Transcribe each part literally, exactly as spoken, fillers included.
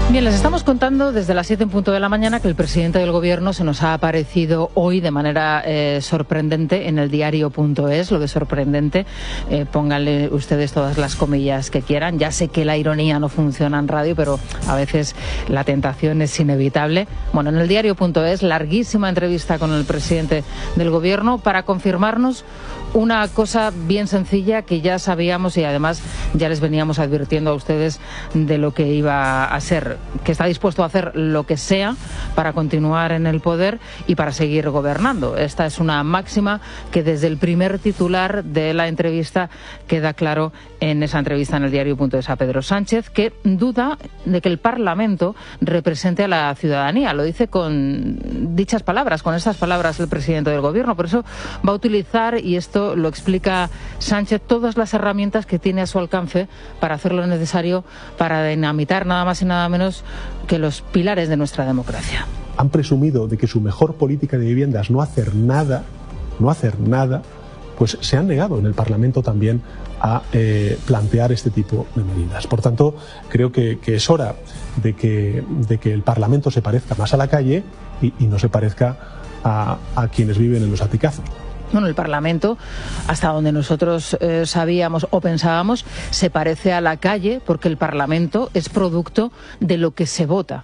Bien, les estamos contando desde las siete en punto de la mañana que el presidente del Gobierno se nos ha aparecido hoy de manera eh, sorprendente en el diario punto es. Lo de sorprendente, eh, pónganle ustedes todas las comillas que quieran. Ya sé que la ironía no funciona en radio, pero a veces la tentación es inevitable. Bueno, en el diario punto es, larguísima entrevista con el presidente del Gobierno para confirmarnos una cosa bien sencilla que ya sabíamos y además ya les veníamos advirtiendo a ustedes de lo que iba a ser, que está dispuesto a hacer lo que sea para continuar en el poder y para seguir gobernando. Esta es una máxima que desde el primer titular de la entrevista queda claro en esa entrevista en el diario punto es a Pedro Sánchez, que duda de que el Parlamento represente a la ciudadanía. Lo dice con dichas palabras, con estas palabras el presidente del Gobierno. Por eso va a utilizar, y esto lo explica Sánchez, todas las herramientas que tiene a su alcance para hacer lo necesario para dinamitar nada más y nada menos que los pilares de nuestra democracia. Han presumido de que su mejor política de vivienda es no hacer nada, no hacer nada, pues se han negado en el Parlamento también a eh, plantear este tipo de medidas. Por tanto, creo que, que es hora de que, de que el Parlamento se parezca más a la calle y, y no se parezca a, a quienes viven en los aticazos. Bueno, el Parlamento, hasta donde nosotros eh, sabíamos o pensábamos, se parece a la calle porque el Parlamento es producto de lo que se vota.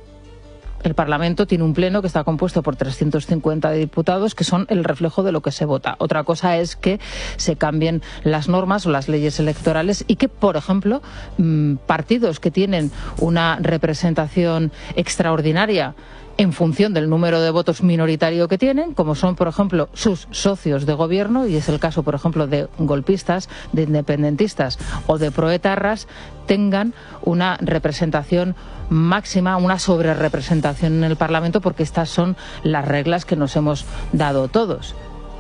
El Parlamento tiene un pleno que está compuesto por trescientos cincuenta diputados que son el reflejo de lo que se vota. Otra cosa es que se cambien las normas o las leyes electorales y que, por ejemplo, partidos que tienen una representación extraordinaria en función del número de votos minoritario que tienen, como son, por ejemplo, sus socios de gobierno, y es el caso, por ejemplo, de golpistas, de independentistas o de proetarras, tengan una representación máxima, una sobrerepresentación en el Parlamento, porque estas son las reglas que nos hemos dado todos.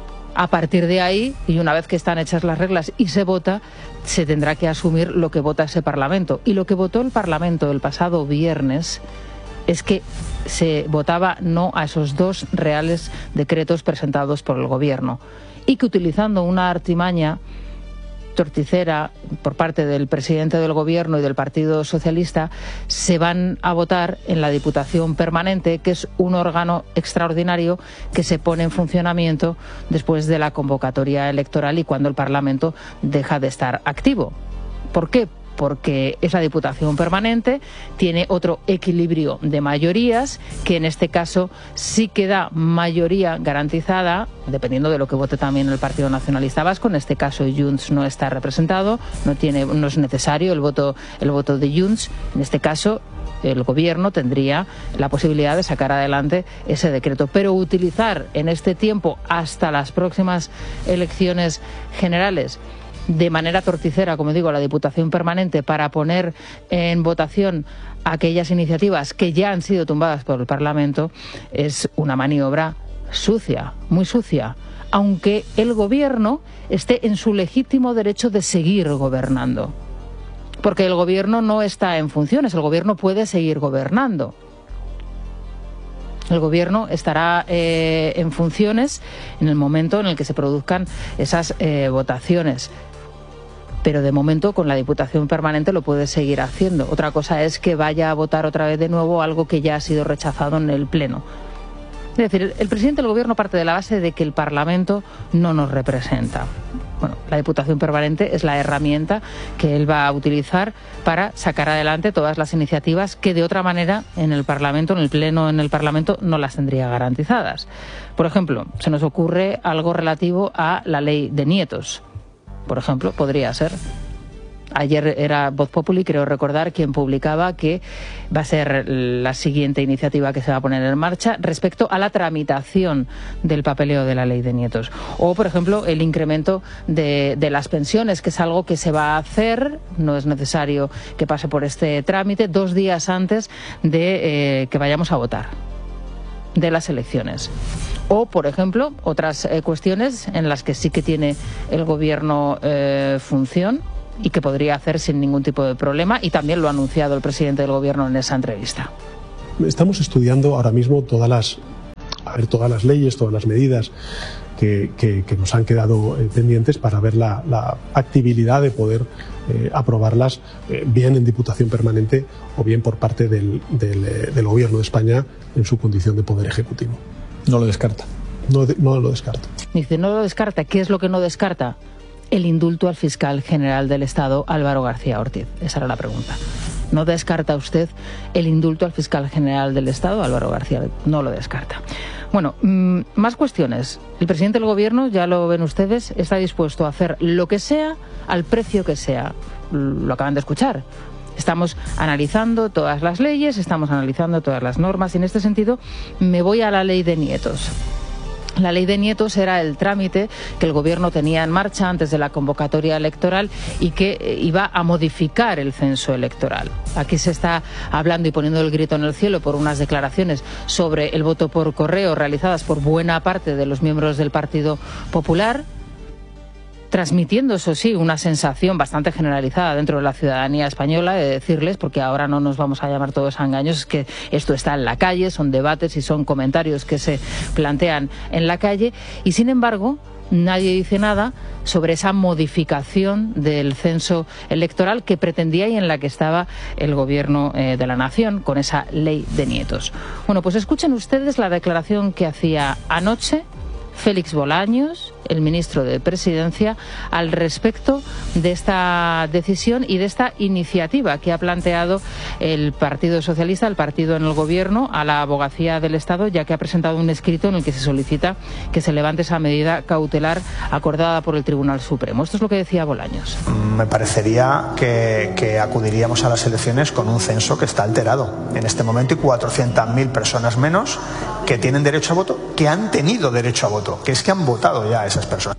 A partir de ahí, y una vez que están hechas las reglas y se vota, se tendrá que asumir lo que vota ese Parlamento. Y lo que votó el Parlamento el pasado viernes es que se votaba no a esos dos reales decretos presentados por el Gobierno y que, utilizando una artimaña torticera por parte del presidente del Gobierno y del Partido Socialista, se van a votar en la Diputación Permanente, que es un órgano extraordinario que se pone en funcionamiento después de la convocatoria electoral y cuando el Parlamento deja de estar activo. ¿Por qué? Porque esa Diputación Permanente tiene otro equilibrio de mayorías, que en este caso sí que da mayoría garantizada, dependiendo de lo que vote también el Partido Nacionalista Vasco. En este caso Junts no está representado, no tiene, no es necesario el voto, el voto de Junts. En este caso el Gobierno tendría la posibilidad de sacar adelante ese decreto, pero utilizar en este tiempo hasta las próximas elecciones generales de manera torticera, como digo, la Diputación Permanente para poner en votación aquellas iniciativas que ya han sido tumbadas por el Parlamento, es una maniobra sucia, muy sucia, aunque el Gobierno esté en su legítimo derecho de seguir gobernando. Porque el Gobierno no está en funciones, el Gobierno puede seguir gobernando. El Gobierno estará eh, en funciones en el momento en el que se produzcan esas eh, votaciones. Pero de momento con la Diputación Permanente lo puede seguir haciendo. Otra cosa es que vaya a votar otra vez de nuevo algo que ya ha sido rechazado en el Pleno. Es decir, el presidente del Gobierno parte de la base de que el Parlamento no nos representa. Bueno, la Diputación Permanente es la herramienta que él va a utilizar para sacar adelante todas las iniciativas que de otra manera en el Parlamento, en el Pleno, en el Parlamento, no las tendría garantizadas. Por ejemplo, se nos ocurre algo relativo a la ley de nietos. Por ejemplo, podría ser. Ayer era Voz Populi, creo recordar, quien publicaba que va a ser la siguiente iniciativa que se va a poner en marcha respecto a la tramitación del papeleo de la ley de nietos. O, por ejemplo, el incremento de, de las pensiones, que es algo que se va a hacer, no es necesario que pase por este trámite, dos días antes de eh, que vayamos a votar de las elecciones. O, por ejemplo, otras eh, cuestiones en las que sí que tiene el Gobierno eh, función y que podría hacer sin ningún tipo de problema, y también lo ha anunciado el presidente del Gobierno en esa entrevista. Estamos estudiando ahora mismo todas las, a ver, todas las leyes, todas las medidas que, que, que nos han quedado eh, pendientes para ver la, la factibilidad de poder eh, aprobarlas, eh, bien en Diputación Permanente o bien por parte del, del, eh, del Gobierno de España en su condición de Poder Ejecutivo. No lo descarta. No, de, no lo descarta. Dice, no lo descarta. ¿Qué es lo que no descarta? El indulto al fiscal general del Estado, Álvaro García Ortiz. Esa era la pregunta. ¿No descarta usted el indulto al fiscal general del Estado, Álvaro García? No lo descarta. Bueno, mmm, más cuestiones. El presidente del Gobierno, ya lo ven ustedes, está dispuesto a hacer lo que sea al precio que sea. Lo acaban de escuchar. Estamos analizando todas las leyes, estamos analizando todas las normas y en este sentido me voy a la ley de nietos. La ley de nietos era el trámite que el Gobierno tenía en marcha antes de la convocatoria electoral y que iba a modificar el censo electoral. Aquí se está hablando y poniendo el grito en el cielo por unas declaraciones sobre el voto por correo realizadas por buena parte de los miembros del Partido Popular, transmitiendo, eso sí, una sensación bastante generalizada dentro de la ciudadanía española de decirles, porque ahora no nos vamos a llamar todos a engaños, es que esto está en la calle, son debates y son comentarios que se plantean en la calle, y sin embargo nadie dice nada sobre esa modificación del censo electoral que pretendía y en la que estaba el Gobierno eh, de la Nación con esa ley de nietos. Bueno, pues escuchen ustedes la declaración que hacía anoche Félix Bolaños, el ministro de Presidencia, al respecto de esta decisión y de esta iniciativa que ha planteado el Partido Socialista, el partido en el Gobierno, a la Abogacía del Estado, ya que ha presentado un escrito en el que se solicita que se levante esa medida cautelar acordada por el Tribunal Supremo. Esto es lo que decía Bolaños. Me parecería que, que acudiríamos a las elecciones con un censo que está alterado. En este momento hay cuatrocientas mil personas menos que tienen derecho a voto, que han tenido derecho a voto, que es que han votado ya esas personas.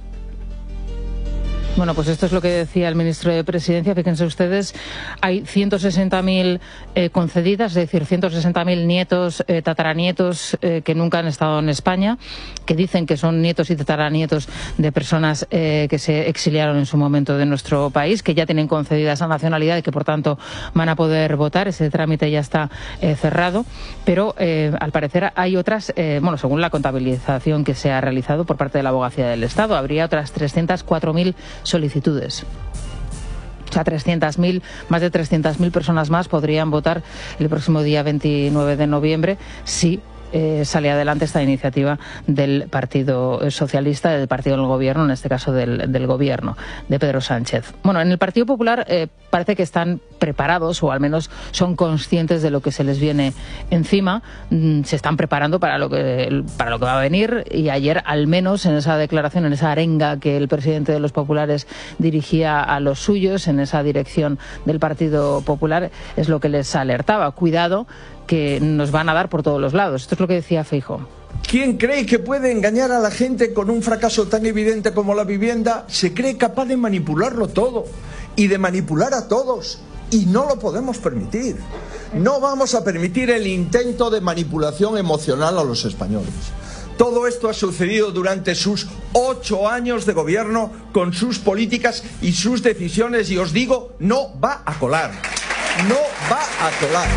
Bueno, pues esto es lo que decía el ministro de Presidencia. Fíjense ustedes, hay ciento sesenta mil eh, concedidas, es decir, ciento sesenta mil nietos, eh, tataranietos eh, que nunca han estado en España, que dicen que son nietos y tataranietos de personas eh, que se exiliaron en su momento de nuestro país, que ya tienen concedida esa nacionalidad y que por tanto van a poder votar. Ese trámite ya está eh, cerrado, pero eh, al parecer hay otras, eh, bueno, según la contabilización que se ha realizado por parte de la Abogacía del Estado, habría otras trescientas cuatro mil solicitudes. O sea, trescientas mil, más de trescientas mil personas más podrían votar el próximo día veintinueve de noviembre si Eh, sale adelante esta iniciativa del Partido Socialista, del partido del Gobierno, en este caso del, del Gobierno de Pedro Sánchez. Bueno, en el Partido Popular eh, parece que están preparados, o al menos son conscientes de lo que se les viene encima, mm, se están preparando para lo que para lo que va a venir, y ayer, al menos en esa declaración, en esa arenga que el presidente de los populares dirigía a los suyos, en esa dirección del Partido Popular, es lo que les alertaba: cuidado, que nos van a dar por todos los lados. Esto es lo que decía Feijóo. ¿Quién cree que puede engañar a la gente con un fracaso tan evidente como la vivienda? Se cree capaz de manipularlo todo y de manipular a todos, y no lo podemos permitir. No vamos a permitir el intento de manipulación emocional a los españoles. Todo esto ha sucedido durante sus ocho años de gobierno, con sus políticas y sus decisiones, y os digo, no va a colar. No va a colar.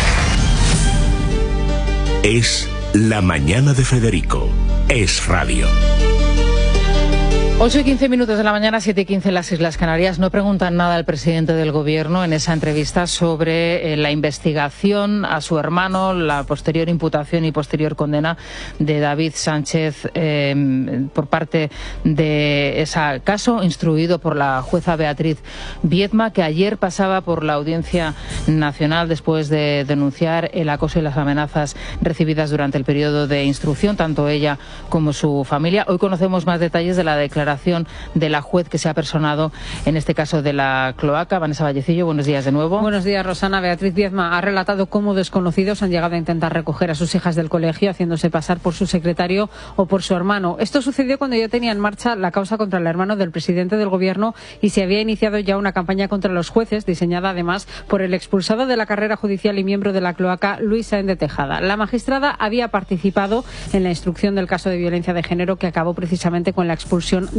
Es La Mañana de Federico. Es radio. ocho y quince minutos de la mañana, siete y quince en las Islas Canarias. No preguntan nada al presidente del Gobierno en esa entrevista sobre eh, la investigación a su hermano, la posterior imputación y posterior condena de David Sánchez eh, por parte de ese caso instruido por la jueza Beatriz Viedma, que ayer pasaba por la Audiencia Nacional después de denunciar el acoso y las amenazas recibidas durante el periodo de instrucción, tanto ella como su familia. Hoy conocemos más detalles de la declaración de la juez que se ha personado en este caso de la cloaca. Vanessa Vallecillo, buenos días de nuevo. Buenos días, Rosana. Beatriz Viedma ha relatado cómo desconocidos han llegado a intentar recoger a sus hijas del colegio haciéndose pasar por su secretario o por su hermano. Esto sucedió cuando ya tenía en marcha la causa contra el hermano del presidente del Gobierno y se había iniciado ya una campaña contra los jueces, diseñada además por el expulsado de la carrera judicial y miembro de la cloaca, Luis Sáenz de Tejada. La magistrada había participado en la instrucción del caso de violencia de género que acabó precisamente con la expulsión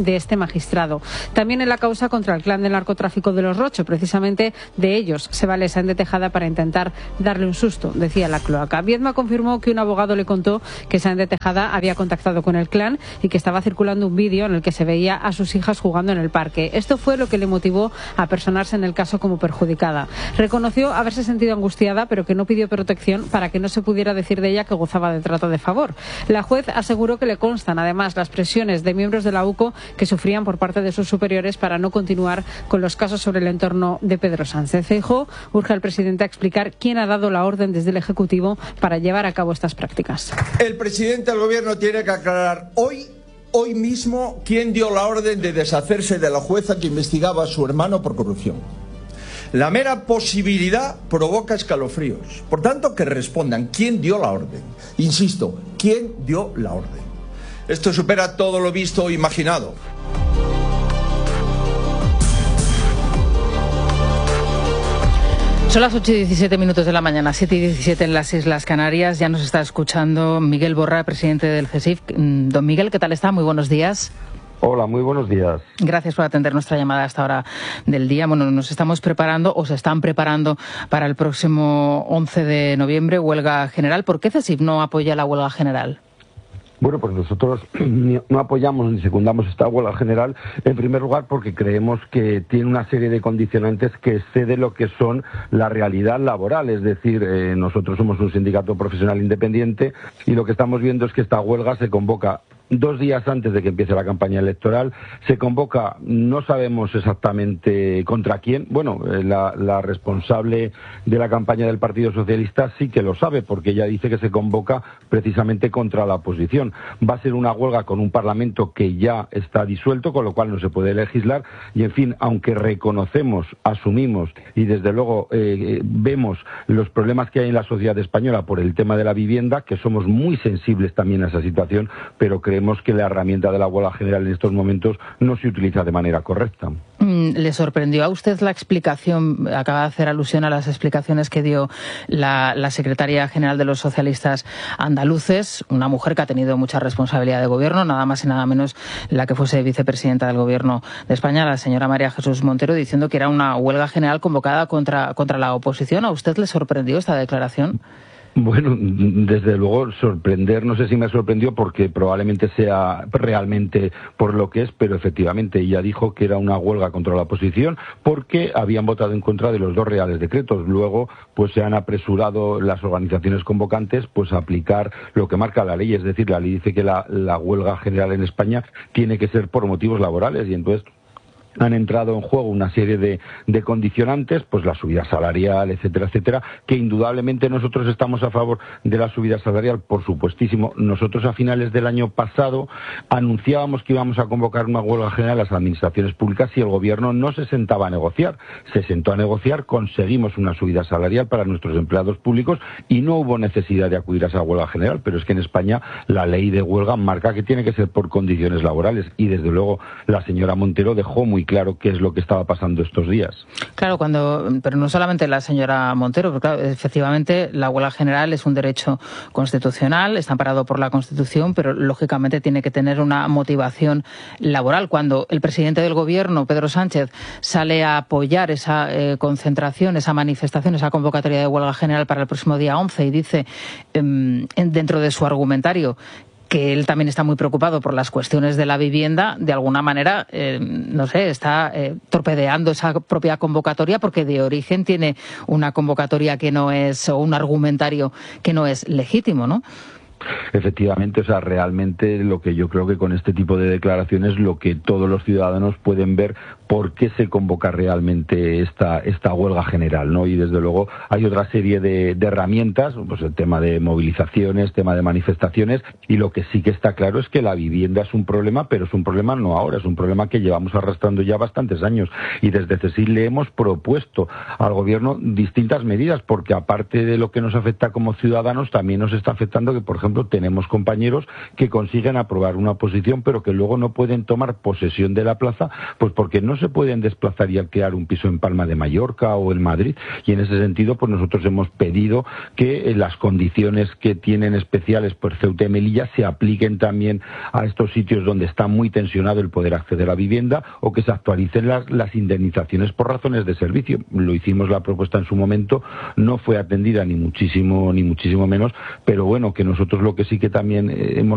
de este magistrado. También en la causa contra el clan del narcotráfico de los Rocho, precisamente de ellos se vale Sáenz de Tejada para intentar darle un susto, decía la cloaca. Viedma confirmó que un abogado le contó que Sáenz de Tejada había contactado con el clan y que estaba circulando un vídeo en el que se veía a sus hijas jugando en el parque. Esto fue lo que le motivó a personarse en el caso como perjudicada. Reconoció haberse sentido angustiada, pero que no pidió protección para que no se pudiera decir de ella que gozaba de trato de favor. La juez aseguró que le constan además las presiones de miembros de la U C O que sufrían por parte de sus superiores para no continuar con los casos sobre el entorno de Pedro Sánchez. Feijóo urge al presidente a explicar quién ha dado la orden desde el Ejecutivo para llevar a cabo estas prácticas. El presidente del Gobierno tiene que aclarar hoy, hoy mismo, quién dio la orden de deshacerse de la jueza que investigaba a su hermano por corrupción. La mera posibilidad provoca escalofríos. Por tanto, que respondan quién dio la orden. Insisto, quién dio la orden. Esto supera todo lo visto o imaginado. Son las ocho y diecisiete minutos de la mañana, siete y diecisiete en las Islas Canarias. Ya nos está escuchando Miguel Borra, presidente del G E S I F. Don Miguel, ¿qué tal está? Muy buenos días. Hola, muy buenos días. Gracias por atender nuestra llamada a esta hora del día. Bueno, nos estamos preparando o se están preparando para el próximo once de noviembre, huelga general. ¿Por qué C E S I F no apoya la huelga general? Bueno, pues nosotros no apoyamos ni secundamos esta huelga general, en primer lugar porque creemos que tiene una serie de condicionantes que excede lo que son la realidad laboral. Es decir, eh, nosotros somos un sindicato profesional independiente y lo que estamos viendo es que esta huelga se convoca dos días antes de que empiece la campaña electoral. Se convoca, no sabemos exactamente contra quién. Bueno, eh, la, la responsable de la campaña del Partido Socialista sí que lo sabe, porque ella dice que se convoca precisamente contra la oposición. Va a ser una huelga con un Parlamento que ya está disuelto, con lo cual no se puede legislar. Y, en fin, aunque reconocemos, asumimos y, desde luego, eh, vemos los problemas que hay en la sociedad española por el tema de la vivienda, que somos muy sensibles también a esa situación, pero creemos que la herramienta de la huelga general en estos momentos no se utiliza de manera correcta. ¿Le sorprendió a usted la explicación? Acaba de hacer alusión a las explicaciones que dio la, la secretaria general de los socialistas andaluces, una mujer que ha tenido mucha responsabilidad de gobierno, nada más y nada menos la que fuese vicepresidenta del Gobierno de España, la señora María Jesús Montero, diciendo que era una huelga general convocada contra, contra la oposición. ¿A usted le sorprendió esta declaración? Bueno, desde luego sorprender, no sé si me sorprendió porque probablemente sea realmente por lo que es, pero efectivamente ella dijo que era una huelga contra la oposición porque habían votado en contra de los dos reales decretos. Luego, pues se han apresurado las organizaciones convocantes pues a aplicar lo que marca la ley, es decir, la ley dice que la, la huelga general en España tiene que ser por motivos laborales y entonces han entrado en juego una serie de, de condicionantes, pues la subida salarial, etcétera, etcétera, que indudablemente nosotros estamos a favor de la subida salarial, por supuestísimo. Nosotros a finales del año pasado anunciábamos que íbamos a convocar una huelga general a las administraciones públicas y el Gobierno no se sentaba a negociar. Se sentó a negociar, conseguimos una subida salarial para nuestros empleados públicos y no hubo necesidad de acudir a esa huelga general, pero es que en España la ley de huelga marca que tiene que ser por condiciones laborales y desde luego la señora Montero dejó muy claro qué es lo que estaba pasando estos días. Claro, cuando, pero no solamente la señora Montero, porque claro, efectivamente la huelga general es un derecho constitucional, está amparado por la Constitución, pero lógicamente tiene que tener una motivación laboral. Cuando el presidente del Gobierno, Pedro Sánchez, sale a apoyar esa eh, concentración, esa manifestación, esa convocatoria de huelga general para el próximo día once y dice eh, dentro de su argumentario que él también está muy preocupado por las cuestiones de la vivienda, de alguna manera, eh, no sé, está eh, torpedeando esa propia convocatoria porque de origen tiene una convocatoria que no es, o un argumentario que no es legítimo, ¿no? Efectivamente, o sea, realmente lo que yo creo que con este tipo de declaraciones lo que todos los ciudadanos pueden ver por qué se convoca realmente esta esta huelga general, ¿no? Y desde luego hay otra serie de, de herramientas, pues el tema de movilizaciones, tema de manifestaciones, y lo que sí que está claro es que la vivienda es un problema, pero es un problema no ahora, es un problema que llevamos arrastrando ya bastantes años, y desde C E S I le hemos propuesto al Gobierno distintas medidas, porque aparte de lo que nos afecta como ciudadanos, también nos está afectando que, por ejemplo, ejemplo, tenemos compañeros que consiguen aprobar una oposición, pero que luego no pueden tomar posesión de la plaza, pues porque no se pueden desplazar y alquilar un piso en Palma de Mallorca o en Madrid. Y en ese sentido, pues nosotros hemos pedido que eh, las condiciones que tienen especiales por Ceuta y Melilla se apliquen también a estos sitios donde está muy tensionado el poder acceder a vivienda, o que se actualicen las, las indemnizaciones por razones de servicio. Lo hicimos la propuesta en su momento, no fue atendida ni muchísimo ni muchísimo menos, pero bueno, que nosotros lo que sí que también eh, hemos